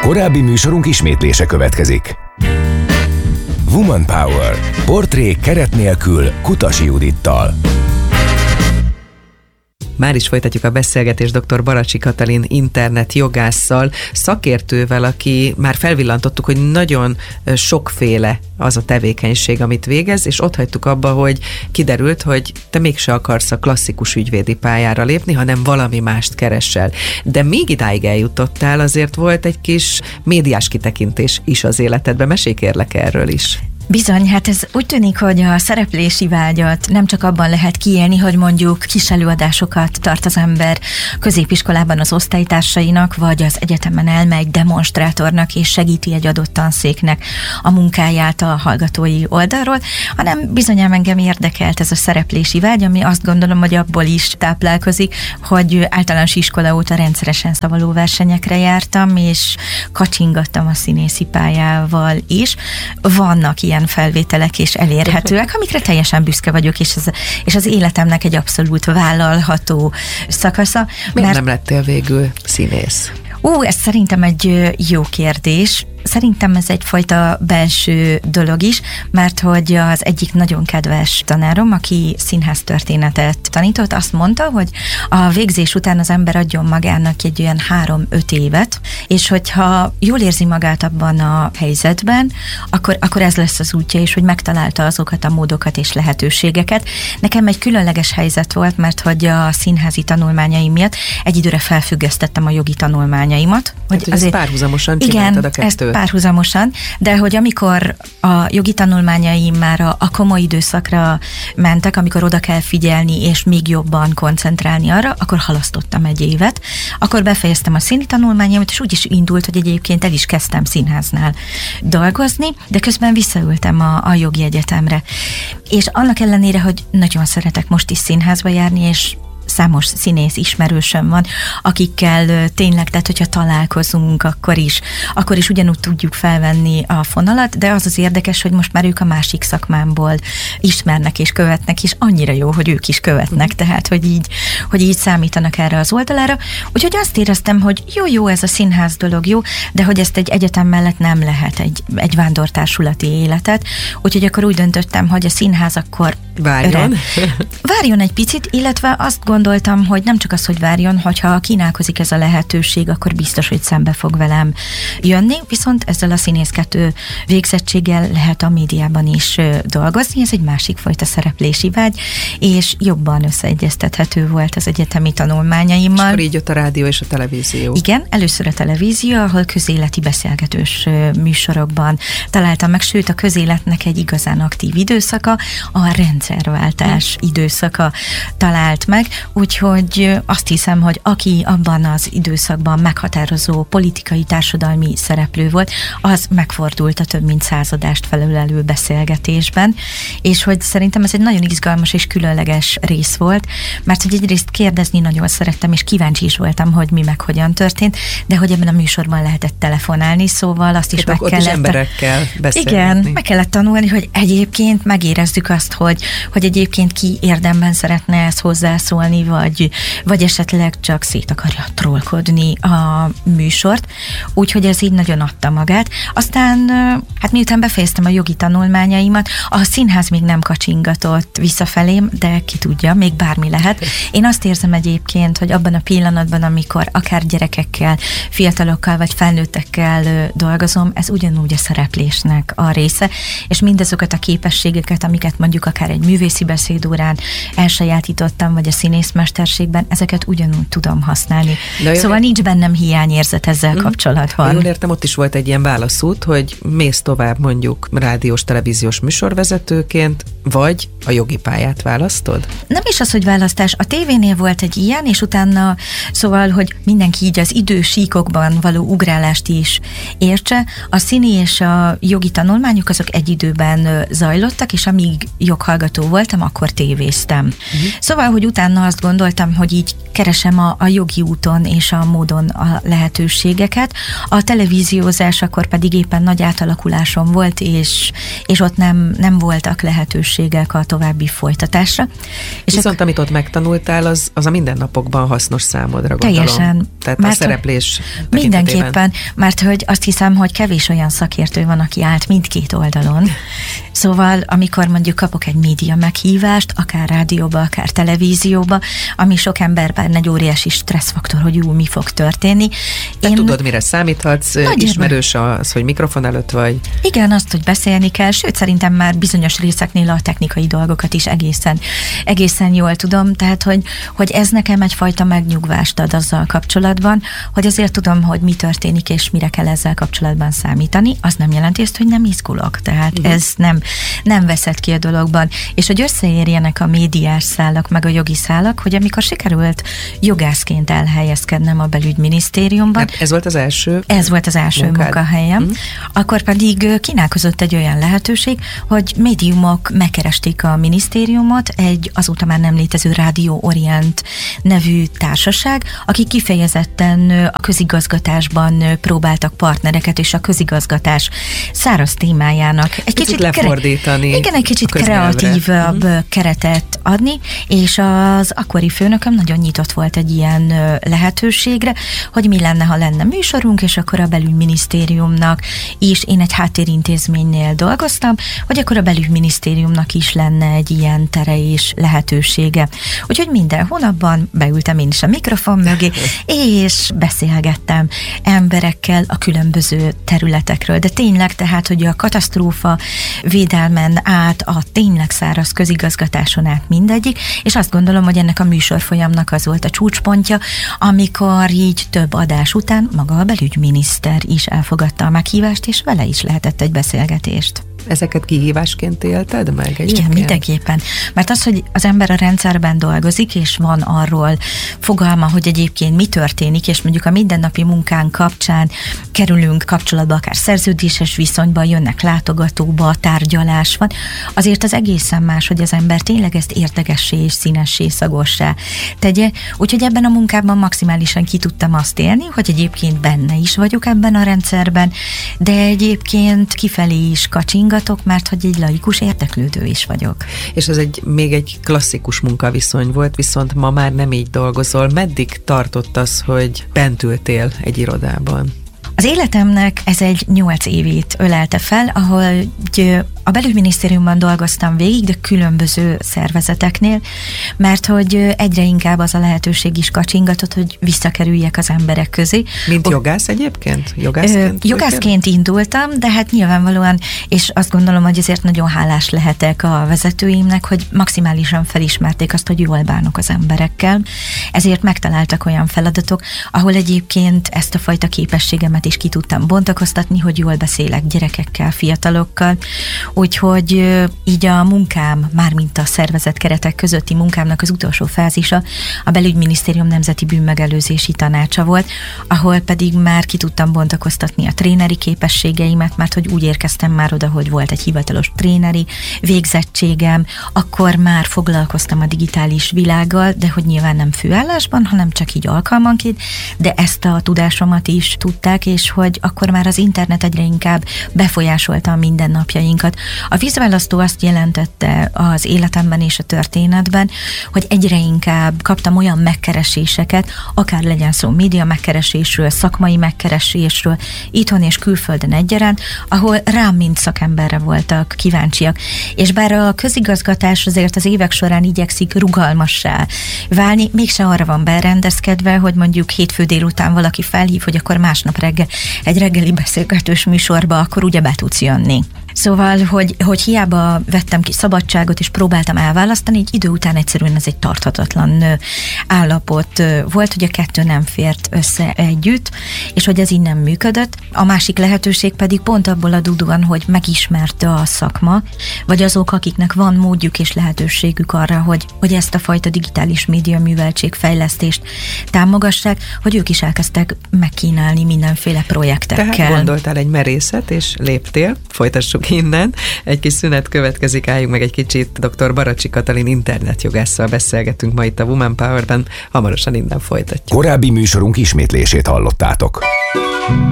Korábbi műsorunk ismétlése következik. Woman Power. Portrék keret nélkül Kutasi Judittal. Már is folytatjuk a beszélgetést dr. Baracsi Katalin internetjogásszal, szakértővel, aki már felvillantottuk, hogy nagyon sokféle az a tevékenység, amit végez, és ott hagytuk abba, hogy kiderült, hogy te mégse akarsz a klasszikus ügyvédi pályára lépni, hanem valami mást keresel. De még idáig eljutottál, azért volt egy kis médiás kitekintés is az életedben. Mesélj kérlek erről is. Bizony, hát ez úgy tűnik, hogy a szereplési vágyat nem csak abban lehet kiélni, hogy mondjuk kis előadásokat tart az ember középiskolában az osztálytársainak, vagy az egyetemen elmegy demonstrátornak, és segíti egy adott tanszéknek a munkáját a hallgatói oldalról, hanem bizonyám engem érdekelt ez a szereplési vágy, ami azt gondolom, hogy abból is táplálkozik, hogy általános iskola óta rendszeresen szavalóversenyekre jártam, és kacsingattam a színészi pályával is. Vannak ilyen felvételek és elérhetőek, amikre teljesen büszke vagyok, és az életemnek egy abszolút vállalható szakasza. Miért nem lettél végül színész? Ez szerintem egy jó kérdés. Szerintem ez egyfajta belső dolog is, mert hogy az egyik nagyon kedves tanárom, aki színháztörténetet tanított, azt mondta, hogy a végzés után az ember adjon magának egy olyan 3-5 évet, és hogyha jól érzi magát abban a helyzetben, akkor ez lesz az útja, és hogy megtalálta azokat a módokat és lehetőségeket. Nekem egy különleges helyzet volt, mert hogy a színházi tanulmányaim miatt egy időre felfüggesztettem a jogi tanulmányaimat. Hogy azért párhuzamosan csináltad a kettőt. Párhuzamosan, de hogy amikor a jogi tanulmányaim már a komoly időszakra mentek, amikor oda kell figyelni, és még jobban koncentrálni arra, akkor halasztottam egy évet. Akkor befejeztem a színi tanulmányaimat, és úgy is indult, hogy egyébként el is kezdtem színháznál dolgozni, de közben visszaültem a jogi egyetemre. És annak ellenére, hogy nagyon szeretek most is színházba járni, és számos színész ismerősöm van, akikkel tényleg, tehát hogyha találkozunk, akkor is ugyanúgy tudjuk felvenni a fonalat, de az érdekes, hogy most már ők a másik szakmámból ismernek és követnek, és annyira jó, hogy ők is követnek, tehát hogy így számítanak erre az oldalára. Úgyhogy azt éreztem, hogy jó, ez a színház dolog jó, de hogy ezt egy egyetem mellett nem lehet egy vándortársulati életet. Úgyhogy akkor úgy döntöttem, hogy a színház akkor várjon egy picit, illetve azt gondoltam, hogy nem csak az, hogy várjon, hogyha kínálkozik ez a lehetőség, akkor biztos, hogy szembe fog velem jönni, viszont ezzel a színészkedő végzettséggel lehet a médiában is dolgozni, ez egy másik fajta szereplési vágy, és jobban összeegyeztethető volt az egyetemi tanulmányaimmal. És akkor így jött a rádió és a televízió. Igen, először a televízió, ahol közéleti beszélgetős műsorokban találtam meg, sőt a közéletnek egy igazán aktív időszaka, a rendszerváltás időszaka talált meg, úgyhogy azt hiszem, hogy aki abban az időszakban meghatározó politikai, társadalmi szereplő volt, az megfordult a több mint 100 adást felölelő beszélgetésben, és hogy szerintem ez egy nagyon izgalmas és különleges rész volt, mert hogy egyrészt kérdezni nagyon szerettem, és kíváncsi is voltam, hogy mi meg hogyan történt, de hogy ebben a műsorban lehetett telefonálni, szóval azt is meg kellett... emberekkel beszélni. Igen, meg kellett tanulni, hogy egyébként megérezzük azt, hogy egyébként ki érdemben szeretne ezt hozzászólni, vagy esetleg csak szét akarja trollkodni a műsort, úgyhogy ez így nagyon adta magát. Aztán, hát miután befejeztem a jogi tanulmányaimat, a színház még nem kacsingatott visszafelém, de ki tudja, még bármi lehet. Én azt érzem egyébként, hogy abban a pillanatban, amikor akár gyerekekkel, fiatalokkal vagy felnőttekkel dolgozom, ez ugyanúgy a szereplésnek a része, és mindazokat a képességeket, amiket mondjuk akár egy művészi beszédórán elsajátítottam, vagy a színészmesterségben, ezeket ugyanúgy tudom használni. Szóval nincs bennem hiányérzet ezzel kapcsolatban. Jól értem, ott is volt egy ilyen válaszút, hogy mész tovább mondjuk rádiós, televíziós műsorvezetőként, vagy a jogi pályát választod? Nem is az, hogy választás. A tévénél volt egy ilyen, és utána szóval, hogy mindenki így az idősíkokban való ugrálást is értse. A színi és a jogi tanulmányok azok egy időben zajlottak, és amíg joghallgató voltam, akkor tévéztem. Szóval, hogy utána azt gondoltam, hogy így keresem a jogi úton és a módon a lehetőségeket. A televíziózás akkor pedig éppen nagy átalakulásom volt, és ott nem voltak lehetőségek a további folytatásra. És viszont amit ott megtanultál, az a mindennapokban hasznos számodra, gondolom. Teljesen. Tehát a szereplés mindenképpen, mert hogy azt hiszem, hogy kevés olyan szakértő van, aki állt mindkét oldalon. Szóval, amikor mondjuk kapok egy média meghívást, akár rádióba, akár televízióba, ami sok emberben egy óriási stresszfaktor, hogy mi fog történni. Te tudod, mire számíthatsz, ismerős az, hogy mikrofon előtt vagy. Igen, azt, hogy beszélni kell, sőt, szerintem már bizonyos részeknél a technikai dolgokat is egészen jól tudom, tehát, hogy ez nekem egyfajta megnyugvást ad azzal kapcsolatban, hogy azért tudom, hogy mi történik, és mire kell ezzel kapcsolatban számítani. Az nem jelenti ezt, hogy nem izgulok, tehát ez nem veszett ki a dologban. És hogy összeérjenek a médiás szálak, meg a jogi szálak, hogy amikor sikerült jogászként elhelyezkednem a belügyminisztériumban. Ez volt az első? Ez volt az első munkahelyem. Akkor pedig kínálkozott egy olyan lehetőség, hogy médiumok megkeresték a minisztériumot, egy azóta már nem létező Rádió Orient nevű társaság, akik kifejezetten a közigazgatásban próbáltak partnereket, és a közigazgatás száraz témájának egy kicsit lefordítani. Igen, egy kicsit kreatívabb keretet adni, és az akkori főnököm nagyon nyitott volt egy ilyen lehetőségre, hogy mi lenne, ha lenne műsorunk, és akkor a belügyminisztériumnak is, én egy háttérintézménynél dolgoztam, hogy akkor a belügyminisztériumnak is lenne egy ilyen tere és lehetősége. Úgyhogy minden hónapban beültem én is a mikrofon mögé, és beszélgettem emberekkel a különböző területekről. De tényleg, tehát, hogy a katasztrófa védelmen át, a tényleg száraz közigazgatáson át mindegyik, és azt gondolom, hogy ennek a műsorfolyamnak az volt a csúcspontja, amikor így több adás után maga a belügyminiszter is elfogadta a meghívást, és vele is lehetett egy beszélgetést. Ezeket kihívásként élted meg egyébként? Igen, mindenképpen. Mert az, hogy az ember a rendszerben dolgozik, és van arról fogalma, hogy egyébként mi történik, és mondjuk a mindennapi munkánk kapcsán kerülünk kapcsolatba, akár szerződéses viszonyba, jönnek látogatóba, tárgyalás van, azért az egészen más, hogy az ember tényleg ezt érdekessé és színessé, szagossá tegye. Úgyhogy ebben a munkában maximálisan ki tudtam azt élni, hogy egyébként benne is vagyok ebben a rendszerben, de egyébként kifelé is kacsingatok, mert hogy egy laikus érdeklődő is vagyok. És ez még egy klasszikus munkaviszony volt, viszont ma már nem így dolgozol. Meddig tartott az, hogy bent ültél egy irodában? Az életemnek ez egy 8 évét ölelte fel, ahol a belügyminisztériumban dolgoztam végig, de különböző szervezeteknél, mert hogy egyre inkább az a lehetőség is kacsingatott, hogy visszakerüljek az emberek közé. Mint jogász egyébként? Jogászként indultam, de hát nyilvánvalóan, és azt gondolom, hogy ezért nagyon hálás lehetek a vezetőimnek, hogy maximálisan felismerték azt, hogy jól bánok az emberekkel. Ezért megtaláltak olyan feladatok, ahol egyébként ezt a fajta képességemet is ki tudtam bontakoztatni, hogy jól beszélek gyerekekkel, fiatalokkal. Úgyhogy így a munkám, mármint a szervezet keretek közötti munkámnak az utolsó fázisa a Belügyminisztérium Nemzeti Bűnmegelőzési Tanácsa volt, ahol pedig már ki tudtam bontakoztatni a tréneri képességeimet, mert hogy úgy érkeztem már oda, hogy volt egy hivatalos tréneri végzettségem, akkor már foglalkoztam a digitális világgal, de hogy nyilván nem főállásban, hanem csak így alkalmanként, de ezt a tudásomat is tudták, és hogy akkor már az internet egyre inkább befolyásolta a mindennapjainkat. A vízválasztó azt jelentette az életemben és a történetben, hogy egyre inkább kaptam olyan megkereséseket, akár legyen szó média megkeresésről, szakmai megkeresésről, itthon és külföldön egyaránt, ahol rám mint szakemberre voltak kíváncsiak. És bár a közigazgatás azért az évek során igyekszik rugalmassá válni, mégse arra van berendezkedve, hogy mondjuk hétfő délután valaki felhív, hogy akkor másnap reggel egy reggeli beszélgetős műsorba, akkor ugye be tudsz jönni. Szóval, hogy hiába vettem ki szabadságot, és próbáltam elválasztani, egy idő után egyszerűen ez egy tarthatatlan állapot volt, hogy a kettő nem fért össze együtt, és hogy ez így nem működött. A másik lehetőség pedig pont abból adódóan, hogy megismerte a szakma, vagy azok, akiknek van módjuk és lehetőségük arra, hogy ezt a fajta digitális média műveltségfejlesztést támogassák, hogy ők is elkezdtek megkínálni mindenféle projektekkel. Tehát gondoltál egy merészet, és léptél, folytassuk folytatjuk innen. Egy kis szünet következik, álljunk meg egy kicsit. Dr. Baracsi Katalin internetjogásszal beszélgetünk ma itt a Woman Power-ben. Hamarosan innen folytatjuk. Korábbi műsorunk ismétlését hallottátok.